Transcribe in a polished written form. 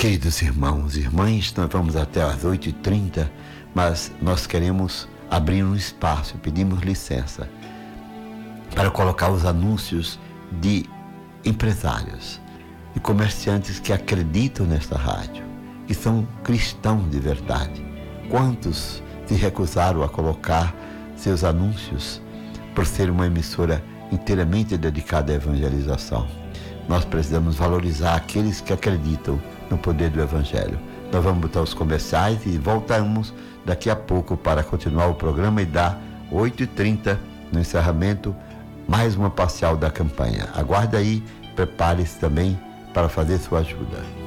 Queridos irmãos e irmãs, nós vamos até às 8h30, mas nós queremos abrir um espaço, pedimos licença para colocar os anúncios de empresários e comerciantes que acreditam nesta rádio, que são cristãos de verdade. Quantos se recusaram a colocar seus anúncios por ser uma emissora inteiramente dedicada à evangelização? Nós precisamos valorizar aqueles que acreditam no poder do Evangelho. Nós vamos botar os comerciais e voltamos daqui a pouco para continuar o programa e dar 8h30 no encerramento, mais uma parcial da campanha. Aguarde aí, prepare-se também para fazer sua ajuda.